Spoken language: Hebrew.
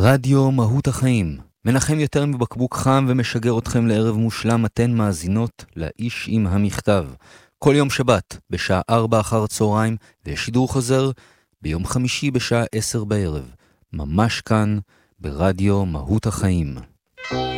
רדיו מהות החיים, מנחם יותר מבקבוק חם ומשגר אתכם לערב מושלם. אתן מאזינות לאיש עם המכתב. כל יום שבת בשעה 4 אחר הצהריים, ושידור חוזר ביום חמישי בשעה 10 בערב. ממש כאן ברדיו מהות החיים.